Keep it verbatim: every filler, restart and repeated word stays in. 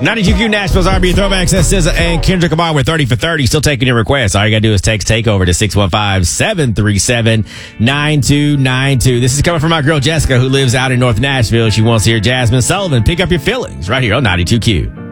ninety-two Q Nashville's R and B Throwbacks. That's S Z A and Kendrick Lamar with thirty for thirty. Still taking your requests. All you got to do is text TakeOver to six one five, seven three seven, nine two nine two. This is coming from my girl Jessica, who lives out in North Nashville. She wants to hear Jasmine Sullivan. Pick up your feelings right here on ninety-two Q.